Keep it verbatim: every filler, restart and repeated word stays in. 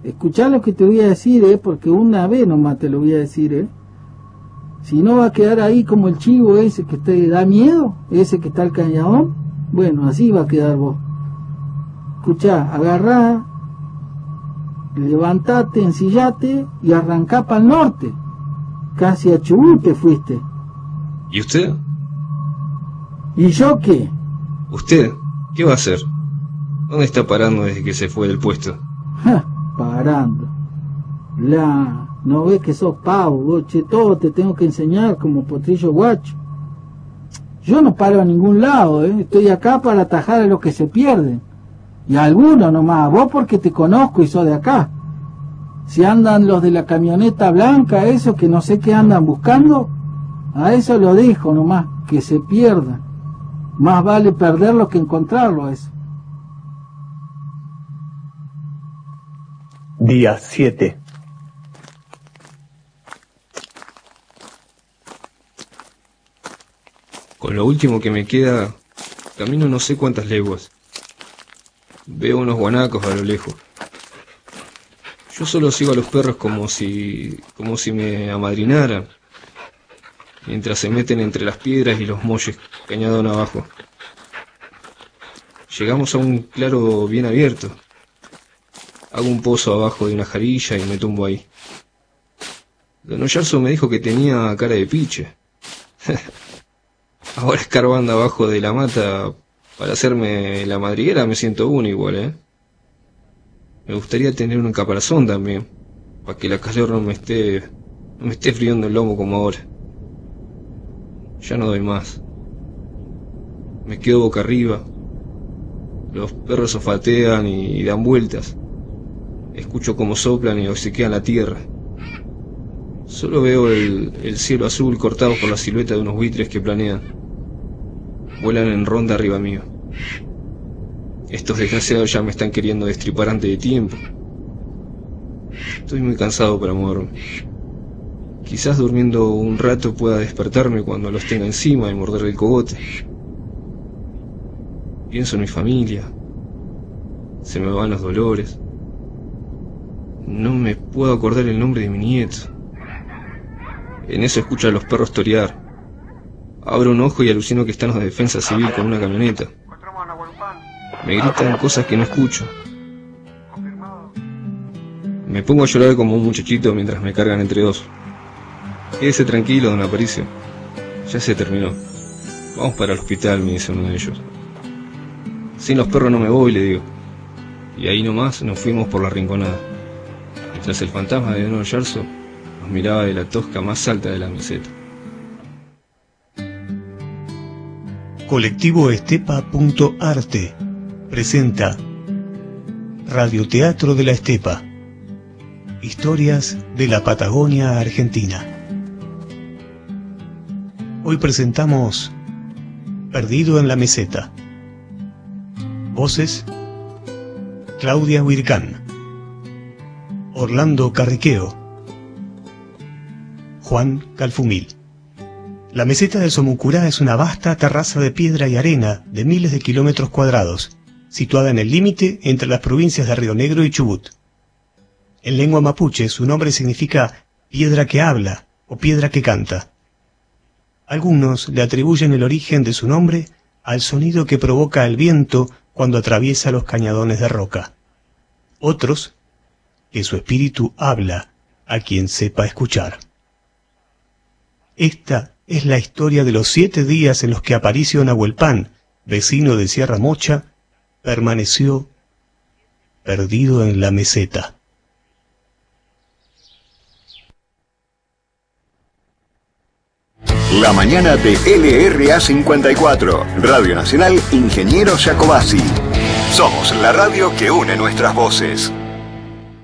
escuchá lo que te voy a decir, eh, porque una vez nomás te lo voy a decir, eh. Si no va a quedar ahí como el chivo ese que te da miedo, ese que está al cañadón, bueno, así va a quedar vos. Escuchá, agarrá, levantate, ensillate y arrancá para el norte. Casi a Chubut te fuiste. ¿Y usted? ¿Y yo qué? ¿Usted? ¿Qué va a hacer? ¿Dónde está parando desde que se fue del puesto? Ja, parando. La, ¿no ves que sos pavo, vos, che, todo te tengo que enseñar como potrillo guacho? Yo no paro a ningún lado, ¿eh? Estoy acá para atajar a los que se pierden. Y a algunos nomás, vos porque te conozco y sos de acá. Si andan los de la camioneta blanca, esos que no sé qué andan buscando, a eso lo dejo nomás, que se pierdan. Más vale perderlo que encontrarlo a eso. Día siete. Con lo último que me queda, camino no sé cuántas leguas. Veo unos guanacos a lo lejos. Yo solo sigo a los perros como si, como si me amadrinaran, mientras se meten entre las piedras y los molles cañadón abajo. Llegamos a un claro bien abierto. Hago un pozo abajo de una jarilla y me tumbo ahí. Don Oyarzo me dijo que tenía cara de piche. Ahora escarbando abajo de la mata para hacerme la madriguera me siento uno igual, ¿eh? Me gustaría tener un caparazón también, para que la calor no me esté, no me esté friando el lomo como ahora. Ya no doy más. Me quedo boca arriba. Los perros olfatean y, y dan vueltas. Escucho cómo soplan y obsequian la tierra. Solo veo el, el cielo azul cortado por la silueta de unos buitres que planean. Vuelan en ronda arriba mío. Estos desgraciados ya me están queriendo destripar antes de tiempo. Estoy muy cansado para moverme. Quizás durmiendo un rato pueda despertarme cuando los tenga encima y morder el cogote. Pienso en mi familia. Se me van los dolores. No me puedo acordar el nombre de mi nieto. En eso escucho a los perros torear. Abro un ojo y alucino que están los de defensa civil con una camioneta. Me gritan cosas que no escucho. Me pongo a llorar como un muchachito mientras me cargan entre dos. Quédese tranquilo, don Aparicio. Ya se terminó. Vamos para el hospital, me dice uno de ellos. Sin los perros no me voy, le digo. Y ahí nomás nos fuimos por la rinconada. Mientras el fantasma de Don Oyarzo nos miraba de la tosca más alta de la meseta. Colectivo Estepa punto arte presenta Radioteatro de la Estepa. Historias de la Patagonia Argentina. Hoy presentamos Perdido en la Meseta. Voces: Claudia Huircán, Orlando Carriqueo, Juan Calfumil. La meseta de Somucurá es una vasta terraza de piedra y arena de miles de kilómetros cuadrados, situada en el límite entre las provincias de Río Negro y Chubut. En lengua mapuche su nombre significa piedra que habla o piedra que canta. Algunos le atribuyen el origen de su nombre al sonido que provoca el viento cuando atraviesa los cañadones de roca. Otros, que su espíritu habla a quien sepa escuchar. Esta es la historia de los siete días en los que Aparicio Nahuelpan, vecino de Sierra Mocha, permaneció perdido en la meseta. La mañana de L R A cincuenta y cuatro, Radio Nacional Ingeniero Jacobasi. Somos la radio que une nuestras voces.